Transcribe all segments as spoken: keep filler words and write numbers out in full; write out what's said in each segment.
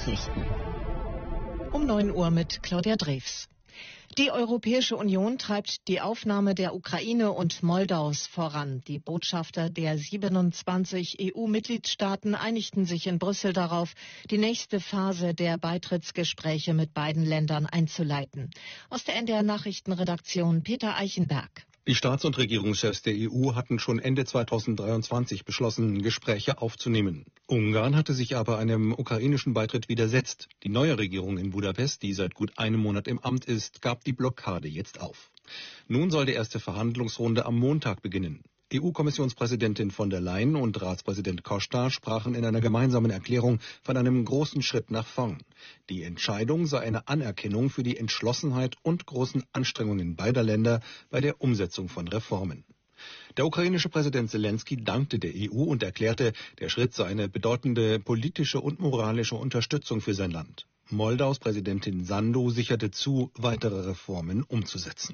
Nachrichten. Um neun Uhr mit Claudia Drews. Die Europäische Union treibt die Aufnahme der Ukraine und Moldaus voran. Die Botschafter der siebenundzwanzig E U-Mitgliedstaaten einigten sich in Brüssel darauf, die nächste Phase der Beitrittsgespräche mit beiden Ländern einzuleiten. Aus der N D R-Nachrichtenredaktion Peter Eichenberg. Die Staats- und Regierungschefs der E U hatten schon Ende zweitausenddreiundzwanzig beschlossen, Gespräche aufzunehmen. Ungarn hatte sich aber einem ukrainischen Beitritt widersetzt. Die neue Regierung in Budapest, die seit gut einem Monat im Amt ist, gab die Blockade jetzt auf. Nun soll die erste Verhandlungsrunde am Montag beginnen. E U-Kommissionspräsidentin von der Leyen und Ratspräsident Costa sprachen in einer gemeinsamen Erklärung von einem großen Schritt nach vorn. Die Entscheidung sei eine Anerkennung für die Entschlossenheit und großen Anstrengungen beider Länder bei der Umsetzung von Reformen. Der ukrainische Präsident Selenskyj dankte der E U und erklärte, der Schritt sei eine bedeutende politische und moralische Unterstützung für sein Land. Moldaus Präsidentin Sandu sicherte zu, weitere Reformen umzusetzen.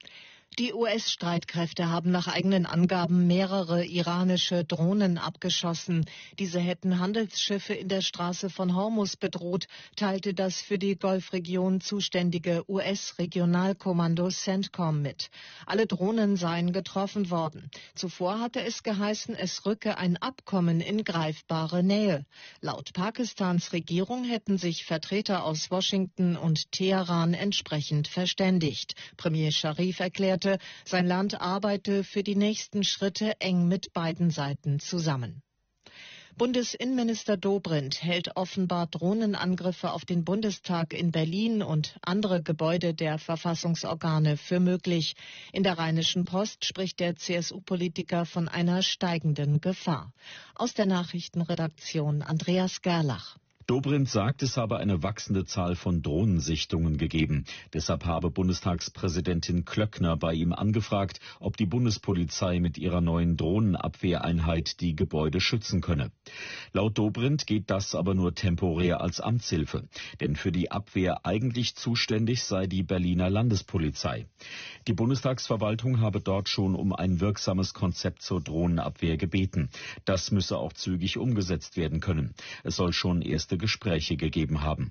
Die U S-Streitkräfte haben nach eigenen Angaben mehrere iranische Drohnen abgeschossen. Diese hätten Handelsschiffe in der Straße von Hormuz bedroht, teilte das für die Golfregion zuständige U S-Regionalkommando CENTCOM mit. Alle Drohnen seien getroffen worden. Zuvor hatte es geheißen, es rücke ein Abkommen in greifbare Nähe. Laut Pakistans Regierung hätten sich Vertreter aus Washington und Teheran entsprechend verständigt. Premier Scharif erklärte, sein Land arbeite für die nächsten Schritte eng mit beiden Seiten zusammen. Bundesinnenminister Dobrindt hält offenbar Drohnenangriffe auf den Bundestag in Berlin und andere Gebäude der Verfassungsorgane für möglich. In der Rheinischen Post spricht der C S U-Politiker von einer steigenden Gefahr. Aus der Nachrichtenredaktion Andreas Gerlach. Dobrindt sagt, es habe eine wachsende Zahl von Drohnensichtungen gegeben. Deshalb habe Bundestagspräsidentin Klöckner bei ihm angefragt, ob die Bundespolizei mit ihrer neuen Drohnenabwehreinheit die Gebäude schützen könne. Laut Dobrindt geht das aber nur temporär als Amtshilfe. Denn für die Abwehr eigentlich zuständig sei die Berliner Landespolizei. Die Bundestagsverwaltung habe dort schon um ein wirksames Konzept zur Drohnenabwehr gebeten. Das müsse auch zügig umgesetzt werden können. Es soll schon erste Gespräche gegeben haben.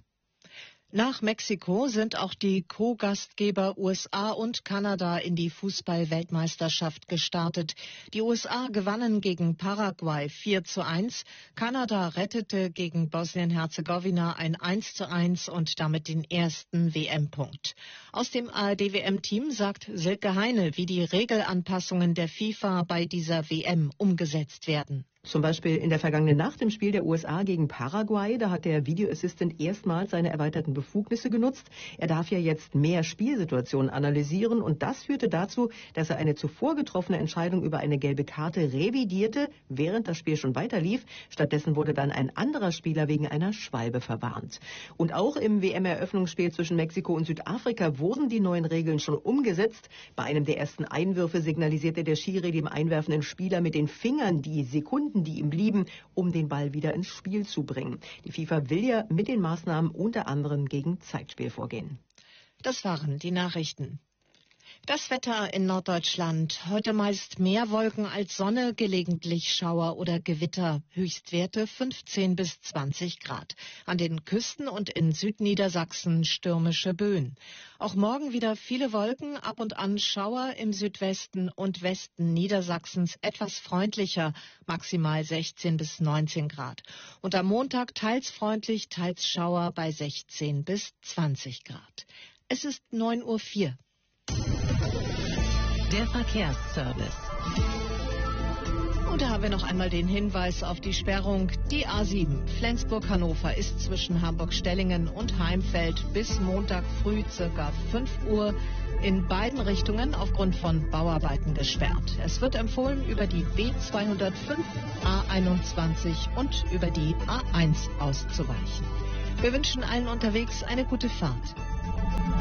Nach Mexiko sind auch die Co-Gastgeber U S A und Kanada in die Fußball-Weltmeisterschaft gestartet. Die U S A gewannen gegen Paraguay vier zu eins. Kanada rettete gegen Bosnien-Herzegowina ein eins zu eins und damit den ersten W M-Punkt. Aus dem A R D-W M-Team sagt Silke Heine, wie die Regelanpassungen der FIFA bei dieser W M umgesetzt werden. Zum Beispiel in der vergangenen Nacht im Spiel der U S A gegen Paraguay, da hat der Video Assistant erstmals seine erweiterten Befugnisse genutzt. Er darf ja jetzt mehr Spielsituationen analysieren und das führte dazu, dass er eine zuvor getroffene Entscheidung über eine gelbe Karte revidierte, während das Spiel schon weiter lief. Stattdessen wurde dann ein anderer Spieler wegen einer Schwalbe verwarnt. Und auch im W M-Eröffnungsspiel zwischen Mexiko und Südafrika wurden die neuen Regeln schon umgesetzt. Bei einem der ersten Einwürfe signalisierte der Schiri dem einwerfenden Spieler mit den Fingern die Sekunden, die ihm blieben, um den Ball wieder ins Spiel zu bringen. Die FIFA will ja mit den Maßnahmen unter anderem gegen Zeitspiel vorgehen. Das waren die Nachrichten. Das Wetter in Norddeutschland. Heute meist mehr Wolken als Sonne, gelegentlich Schauer oder Gewitter. Höchstwerte fünfzehn bis zwanzig Grad. An den Küsten und in Südniedersachsen stürmische Böen. Auch morgen wieder viele Wolken, ab und an Schauer im Südwesten und Westen Niedersachsens etwas freundlicher, maximal sechzehn bis neunzehn Grad. Und am Montag teils freundlich, teils Schauer bei sechzehn bis zwanzig Grad. Es ist neun Uhr vier. Der Verkehrsservice. Und da haben wir noch einmal den Hinweis auf die Sperrung. Die A sieben Flensburg-Hannover ist zwischen Hamburg-Stellingen und Heimfeld bis Montag früh circa fünf Uhr in beiden Richtungen aufgrund von Bauarbeiten gesperrt. Es wird empfohlen, über die B zweihundertfünf, A einundzwanzig und über die A eins auszuweichen. Wir wünschen allen unterwegs eine gute Fahrt.